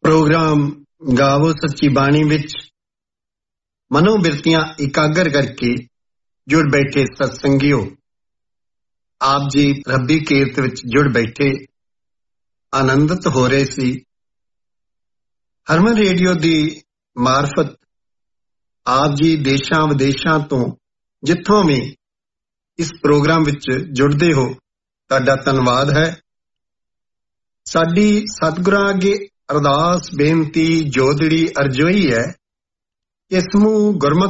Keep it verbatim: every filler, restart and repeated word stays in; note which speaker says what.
Speaker 1: Programme गावो सच्ची बाणी विच मनोबिरतियां इकागर करके जुड़ बैठे सत्संगियों, आप जी रब्बी कीरत विच जुड़ बैठे आनंदित हो रहे सी। हरमन रेडियो दी मार्फत आप जी देशां विदेशां तो जिथों भी इस प्रोग्राम विच जुड़दे हो, तुहाडा धन्नवाद है। साडी सतगुरां अगे अरदास बेनती जोदड़ी अरजोई है कि समूह गुरमत